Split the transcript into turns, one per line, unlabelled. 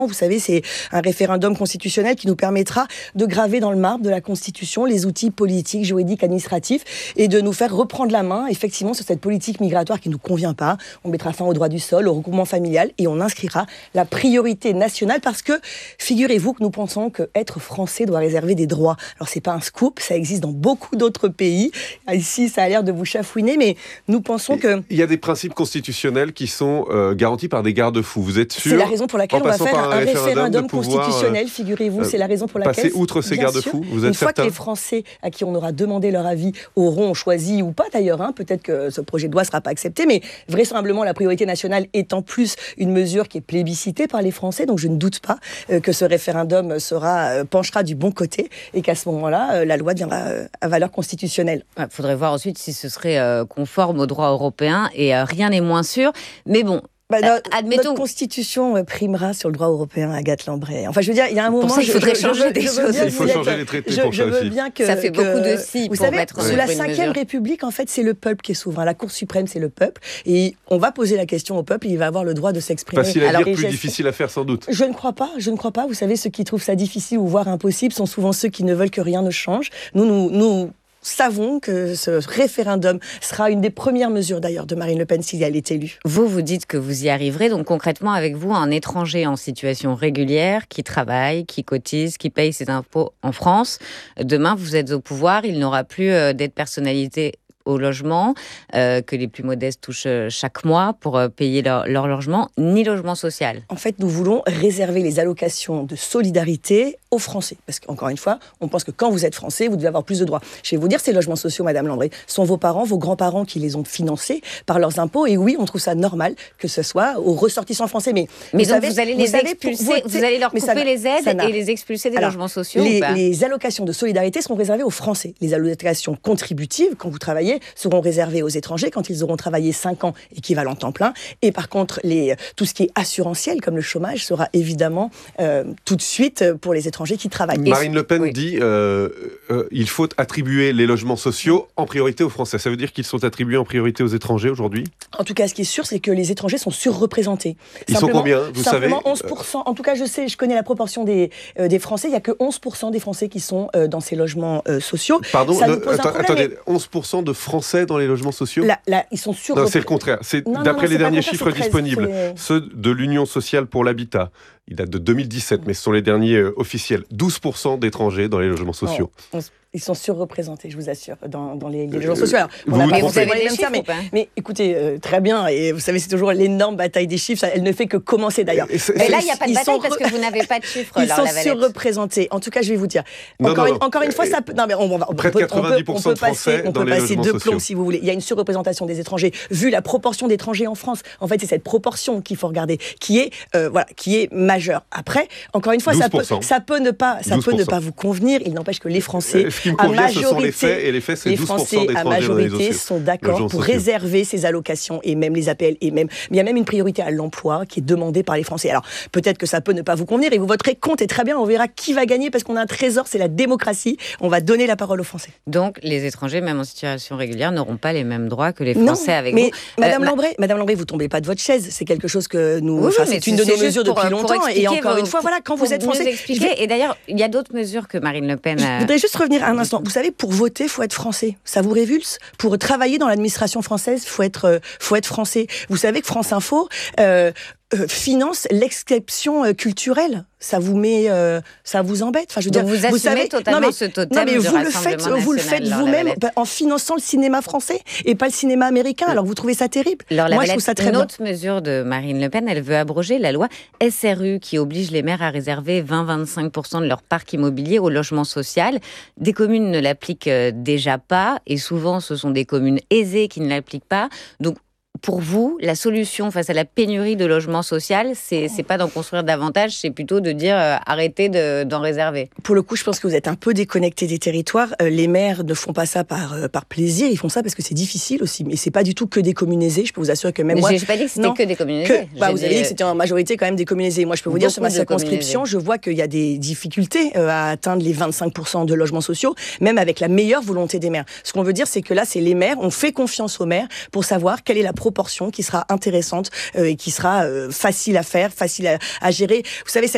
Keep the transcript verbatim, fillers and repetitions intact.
Vous savez, c'est un référendum constitutionnel qui nous permettra de graver dans le marbre de la Constitution les outils politiques, juridiques, administratifs et de nous faire reprendre la main, effectivement, sur cette politique migratoire qui ne nous convient pas. On mettra fin au droit du sol, au regroupement familial et on inscrira la priorité nationale parce que, figurez-vous que nous pensons qu'être français doit réserver des droits. Alors, c'est pas un scoop, ça existe dans beaucoup d'autres pays. Ici, ça a l'air de vous chafouiner, mais nous pensons que...
Il y a des principes constitutionnels qui sont euh, garantis par des garde-fous. Vous êtes sûr?
C'est la raison pour laquelle on va faire un, un référendum, référendum
pouvoir,
constitutionnel, figurez-vous.
Euh,
c'est la raison pour laquelle...
Passer outre ces garde-fous, vous êtes
Une fois
certain
que les Français, à qui on aura demandé leur avis, auront choisi, ou pas d'ailleurs, hein, peut-être que ce projet de loi ne sera pas accepté, mais vraisemblablement la priorité nationale est en plus une mesure qui est plébiscitée par les Français, donc je ne doute pas euh, que ce référendum sera, euh, penchera du bon côté et qu'à ce moment-là, euh, la loi deviendra euh, à valeur constitutionnelle.
Il faudrait voir ensuite si ce serait euh, conforme au droit européen et euh, rien n'est moins sûr. Mais bon,
Bah, notre,
admettons...
notre constitution primera sur le droit européen, Agathe Lambray. Enfin, je veux dire, il y a un moment...
Pour ça, il faudrait
je,
changer
je,
des
je
choses.
Il faut changer les traités
je,
pour
je
ça
veux
aussi.
bien que...
Ça fait
que,
beaucoup de si
vous
pour
savez,
mettre
sous la
une
cinquième
mesure.
République, en fait, c'est le peuple qui est souverain. La Cour suprême, c'est le peuple. Et on va poser la question au peuple et il va avoir le droit de s'exprimer.
Facile à
Alors,
dire, plus
gestes...
difficile à faire sans doute.
Je ne crois pas, je ne crois pas. Vous savez, ceux qui trouvent ça difficile ou voire impossible sont souvent ceux qui ne veulent que rien ne change. Nous, nous... nous savons que ce référendum sera une des premières mesures d'ailleurs de Marine Le Pen si elle est élue.
Vous, vous dites que vous y arriverez, donc concrètement avec vous, un étranger en situation régulière, qui travaille, qui cotise, qui paye ses impôts en France, demain vous êtes au pouvoir, il n'aura plus euh, d'aide personnalité au logement, euh, que les plus modestes touchent chaque mois pour euh, payer leur, leur logement, ni logement social.
En fait, nous voulons réserver les allocations de solidarité aux Français. Parce qu'encore une fois, on pense que quand vous êtes Français, vous devez avoir plus de droits. Je vais vous dire, ces logements sociaux, Madame Lambray, sont vos parents, vos grands-parents qui les ont financés par leurs impôts. Et oui, on trouve ça normal que ce soit aux ressortissants français. Mais,
mais
vous
donc
savez,
vous allez les
vous
expulser,
voter,
vous allez leur couper
ça,
les aides
ça
et les expulser des
Alors,
logements sociaux
les,
ou pas?
Les allocations de solidarité seront réservées aux Français. Les allocations contributives, quand vous travaillez, seront réservées aux étrangers quand ils auront travaillé cinq ans équivalent temps plein. Et par contre, les, tout ce qui est assurantiel, comme le chômage, sera évidemment euh, tout de suite pour les étrangers qui travaillent.
Marine Le Pen
oui.
dit euh, euh, il faut attribuer les logements sociaux en priorité aux Français. Ça veut dire qu'ils sont attribués en priorité aux étrangers aujourd'hui?
En tout cas, ce qui est sûr, c'est que les étrangers sont surreprésentés.
Ils sont combien, vous
simplement
savez
onze pour cent. En tout cas, je sais, je connais la proportion des, euh, des Français. Il n'y a que onze pour cent des Français qui sont euh, dans ces logements euh, sociaux.
Pardon,
Ça
ne,
nous pose
attends,
un problème,
attendez, onze pour cent de Français dans les logements sociaux?
Là, là, ils sont sur.
Non, c'est le contraire. C'est,
non,
d'après
non, non,
les derniers
pas
chiffres
contraire,
disponibles,
c'est...
ceux de l'Union sociale pour l'habitat, ils datent de deux mille dix-sept, mais ce sont les derniers euh, officiels. douze pour cent d'étrangers dans les logements sociaux.
Non, on, ils sont surreprésentés, je vous assure, dans, dans les, les logements sociaux. Alors,
vous
on n'a
vous
pas
trompez.
forcément
Vous avez
les
des
mêmes termes,
chiffres
mais,
ou pas
mais écoutez, euh, très bien, et vous savez, c'est toujours l'énorme bataille des chiffres, ça, elle ne fait que commencer d'ailleurs.
Et c'est-
Mais
c'est-
là, il n'y a pas de
ils
bataille
sont
parce
re-
que vous n'avez pas de chiffres,
Ils
Laure
sont
Lavalette.
surreprésentés. En tout cas, je vais vous dire.
Non,
Encore,
non,
une,
non.
encore une fois, ça peut. Non, mais on, on va. On
Près de
peut,
quatre-vingt-dix pour cent
on peut, on peut
de Français
passer, on
dans
peut
les
passer
logements
deux
sociaux.
plombs si vous voulez. Il y a une surreprésentation des étrangers. Vu la proportion d'étrangers en France, en fait, c'est cette proportion qu'il faut regarder, qui est, euh, voilà, qui est majeure. Après, encore une fois, ça peut,
douze pour cent.
ça peut ne pas, ça
douze
peut
pour
ne
cent.
pas vous convenir. Il n'empêche que les Français,
Ce qui me
à
convient, ce sont les
majorité,
faits, et les faits, c'est
les
douze pour cent
Français à
d'étrangers dans les
majorité
sociaux.
sont d'accord
Logements
pour
sociaux.
réserver ces allocations et même les A P L et même, il y a même une priorité à l'emploi qui est demandée par les Français. Alors peut-être que ça peut ne pas vous convenir et vous voterez contre et très bien, on verra qui va gagner parce qu'on a un trésor, c'est la démocratie. On va donner la parole aux Français.
Donc, les étrangers, même en situation régulière, n'auront pas les mêmes droits que les
Non,
Français avec
mais
vous.
Madame
Euh,
Lambray, Madame Lambray, vous tombez pas de votre chaise. C'est quelque chose que nous,
Oui,
enfin,
oui, mais
c'est une de
c'est
nos
juste
mesures
pour,
depuis
pour
longtemps. Et
expliquer
encore
vos-
une fois, voilà, quand
pour
vous êtes
mieux
Français,
expliquer.
je vais-
Et d'ailleurs, il y a d'autres mesures que Marine Le Pen
Je
a...
voudrais juste revenir un instant. Vous savez, pour voter, faut être français. Ça vous révulse? Pour travailler dans l'administration française, faut être, euh, faut être français. Vous savez que France Info euh, euh, finance l'exception euh, culturelle. Ça vous met, euh, ça vous embête. Enfin, je veux
Donc
dire,
vous assumez
savez,
totalement
non mais,
ce totem
non mais
du
vous le faites,
Rassemblement
vous le
national,
faites
Laure
vous-même
Lavalette.
en finançant le cinéma français et pas le cinéma américain. Alors vous trouvez ça terrible?
Laure
Moi, je
Lavalette,
trouve ça très
une
bien.
autre mesure de Marine Le Pen, elle veut abroger la loi S R U qui oblige les maires à réserver vingt à vingt-cinq pour cent de leur parc immobilier au logement social. Des communes ne l'appliquent euh, déjà pas et souvent ce sont des communes aisées qui ne l'appliquent pas. Donc pour vous, la solution face à la pénurie de logement social, c'est c'est pas d'en construire davantage, c'est plutôt de dire euh, arrêtez de, d'en réserver.
Pour le coup, je pense que vous êtes un peu déconnecté des territoires. Euh, les maires ne font pas ça par, euh, par plaisir, ils font ça parce que c'est difficile aussi. Mais c'est pas du tout que des communes aisées. Je peux vous assurer que même
Mais
moi...
j'ai j'ai pas dit que c'était
non,
que des communes
que,
aisées.
bah,
J'ai
vous
dit,
avez dit
euh,
que c'était en majorité quand même des communes aisées. Moi, je peux vous dire, sur ma
Beaucoup de communes
circonscription,
aisées.
je vois qu'il y a des difficultés euh, à atteindre les vingt-cinq pour cent de logements sociaux, même avec la meilleure volonté des maires. Ce qu'on veut dire, c'est que là, c'est les maires, on fait confiance aux maires pour savoir quelle est la proportion qui sera intéressante euh, et qui sera euh, facile à faire, facile à, à gérer. Vous savez, cette